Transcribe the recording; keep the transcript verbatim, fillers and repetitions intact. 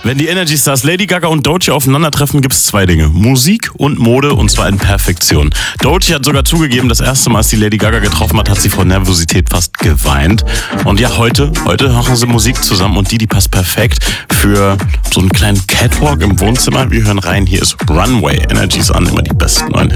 Wenn die Energy Stars Lady Gaga und Doechii aufeinandertreffen, gibt es zwei Dinge. Musik und Mode, und zwar in Perfektion. Doechii hat sogar zugegeben, das erste Mal, als sie Lady Gaga getroffen hat, hat sie vor Nervosität fast geweint. Und ja, heute, heute machen sie Musik zusammen und die, die passt perfekt für so einen kleinen Catwalk im Wohnzimmer. Wir hören rein, hier ist Runway. Energy ist an, immer die besten neuen